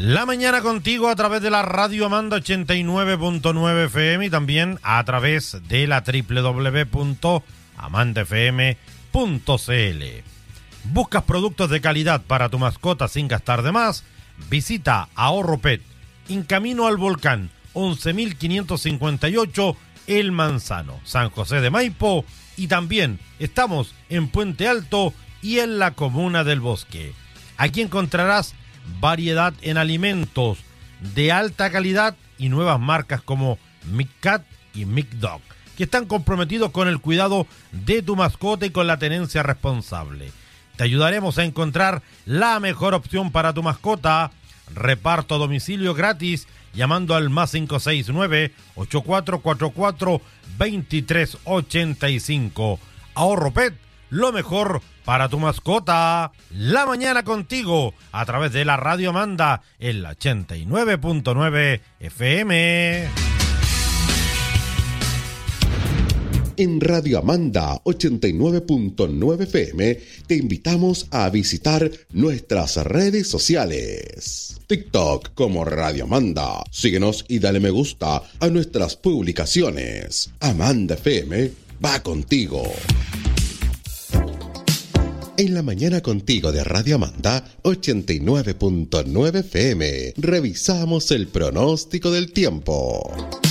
La mañana contigo a través de la Radio Amanda 89.9 FM y también a través de la www.amandafm.cl. ¿Buscas productos de calidad para tu mascota sin gastar de más? Visita Ahorro Pet, en camino al volcán, 11.558 El Manzano, San José de Maipo, y también estamos en Puente Alto y en la Comuna del Bosque. Aquí encontrarás variedad en alimentos de alta calidad y nuevas marcas como McCat y McDog, que están comprometidos con el cuidado de tu mascota y con la tenencia responsable. Te ayudaremos a encontrar la mejor opción para tu mascota. Reparto a domicilio gratis llamando al más 569-8444-2385. Ahorro Pet, lo mejor para tu mascota. La mañana contigo a través de la Radio Amanda en la 89.9 FM. En Radio Amanda 89.9 FM te invitamos a visitar nuestras redes sociales. TikTok como Radio Amanda. Síguenos y dale me gusta a nuestras publicaciones. Amanda FM va contigo. En la mañana contigo de Radio Amanda 89.9 FM revisamos el pronóstico del tiempo.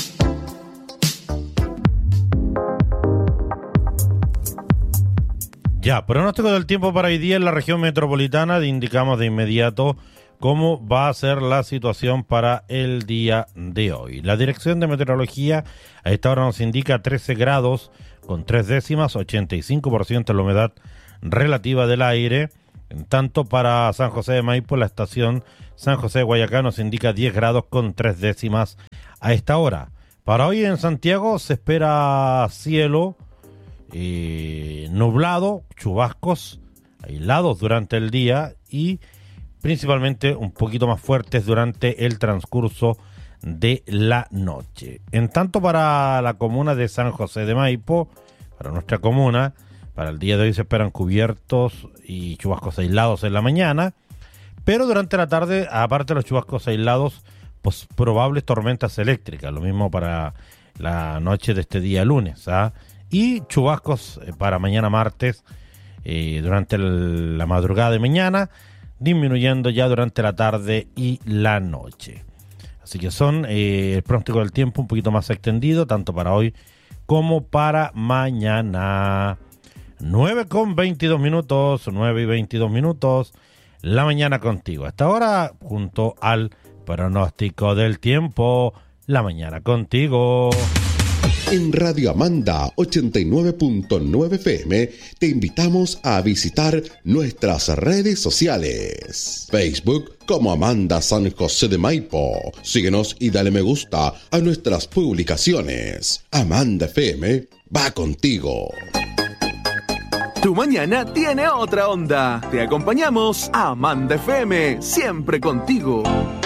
Ya, pronóstico del tiempo para hoy día en la región metropolitana. Indicamos de inmediato cómo va a ser la situación para el día de hoy. La Dirección de Meteorología a esta hora nos indica 13 grados con 3 décimas, 85% la humedad relativa del aire. En tanto, para San José de Maipo, la estación San José de Guayacán nos indica 10 grados con 3 décimas a esta hora. Para hoy en Santiago se espera cielo nublado, chubascos aislados durante el día y principalmente un poquito más fuertes durante el transcurso de la noche. En tanto, para la comuna de San José de Maipo, para nuestra comuna, para el día de hoy se esperan cubiertos y chubascos aislados en la mañana, pero durante la tarde, aparte de los chubascos aislados, pues probables tormentas eléctricas, lo mismo para la noche de este día lunes, y chubascos para mañana martes durante la madrugada de mañana, disminuyendo ya durante la tarde y la noche. Así que son el pronóstico del tiempo un poquito más extendido, tanto para hoy como para mañana. 9:22 minutos, 9:22 minutos, la mañana contigo. Hasta ahora, junto al pronóstico del tiempo, la mañana contigo. En Radio Amanda 89.9 FM te invitamos a visitar nuestras redes sociales. Facebook como Amanda San José de Maipo. Síguenos y dale me gusta a nuestras publicaciones. Amanda FM va contigo. Tu mañana tiene otra onda. Te acompañamos a Amanda FM, siempre contigo.